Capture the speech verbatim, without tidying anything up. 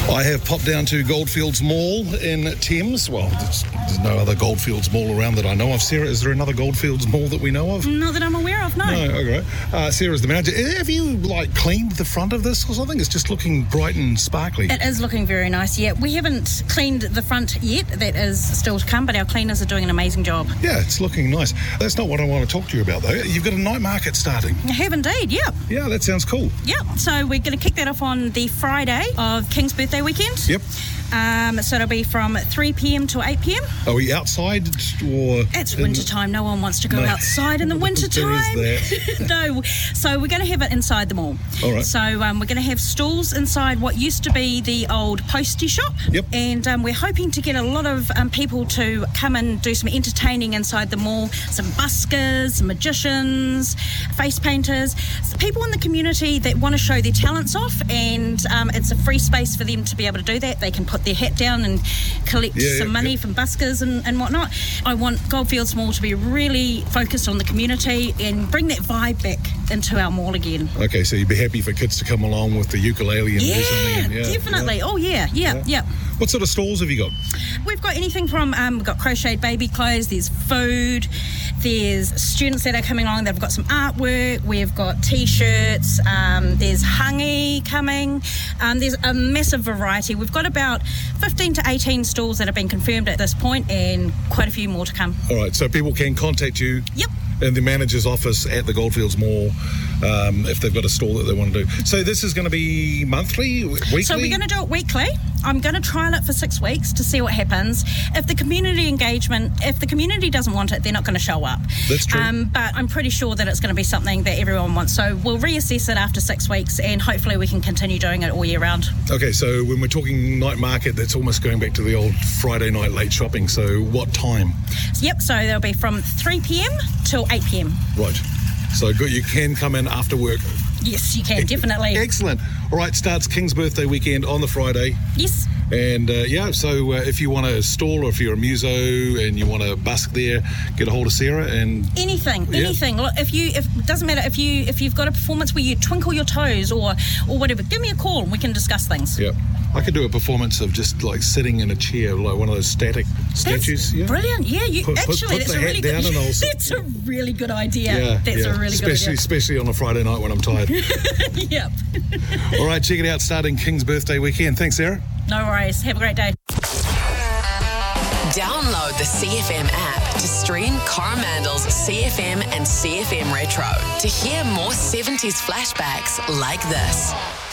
I have popped down to Goldfields Mall in Thames. Well, there's, there's no other Goldfields Mall around that I know of. Sarah, is there another Goldfields Mall that we know of? Not that I'm aware of, no. No, okay. Uh, Sarah's the manager. Have you, like, cleaned the front of this or something? It's just looking bright and sparkly. It is looking very nice, yeah. We haven't cleaned the front yet. That is still to come, but our cleaners are doing an amazing job. Yeah, it's looking nice. That's not what I want to talk to you about, though. You've got a night market starting. I have indeed, yeah. Yeah, that sounds cool. Yeah, so we're going to kick that off on the Friday of King's birthday weekend. Yep. Um, so it'll be from three p.m. to eight p.m. Are we outside or... It's winter time. No one wants to go No. outside in the winter There time. is that. No. So we're going to have it inside the mall. All right. So um, we're going to have stalls inside what used to be the old postie shop. Yep. And um, we're hoping to get a lot of um, people to come and do some entertaining inside the mall. Some buskers, some magicians, face painters, so people in the community that want to show their talents off, and um, it's a free space for them to be able to do that. They can put their hat down and collect Yeah, some yeah, money yeah. from buskers and, and whatnot. I want Goldfields Mall to be really focused on the community and bring that vibe back into our mall again. Okay, so you'd be happy for kids to come along with the ukulele and Yeah, do something. And, yeah, definitely. yeah. Oh, yeah, yeah, Yeah. yeah. What sort of stalls have you got? We've got anything from, um, we've got crocheted baby clothes, there's food, there's students that are coming along, they've got some artwork, we've got T-shirts, um, there's hangi coming, um, there's a massive variety. We've got about fifteen to eighteen stalls that have been confirmed at this point, and quite a few more to come. All right, so people can contact you Yep. in the manager's office at the Goldfields Mall um, if they've got a stall that they want to do. So this is going to be monthly, weekly? So we're going to do it weekly. I'm going to trial it for six weeks to see what happens. If the community engagement, if the community doesn't want it, they're not going to show up. That's true. Um, but I'm pretty sure that it's going to be something that everyone wants. So we'll reassess it after six weeks, and hopefully we can continue doing it all year round. Okay, so when we're talking night market, that's almost going back to the old Friday night late shopping. So what time? Yep, so they'll be from three p.m. till eight p.m. Right. So good, you can come in after work. Yes, you can, definitely. Excellent. All right, starts King's birthday weekend on the Friday. Yes. And uh, yeah, so uh, if you want a stall or if you're a muso and you want to busk there, get a hold of Sarah and Anything, Yeah. anything. Look, if you, if it doesn't matter if you, if you've got a performance where you twinkle your toes or, or whatever, give me a call and we can discuss things. yeah, I could do a performance of just like sitting in a chair, like one of those static statues. That's Yeah, brilliant. Yeah, you Put- put- actually put that's the a hat really down good. and I'll sit- That's a really good idea. yeah, that's yeah. a really especially, good especially on a Friday night when I'm tired. idea. Yep. All right, check it out. Starting King's birthday weekend. Thanks, Sarah. No worries. Have a great day. Download the C F M app to stream Coromandel's C F M and C F M Retro to hear more seventies flashbacks like this.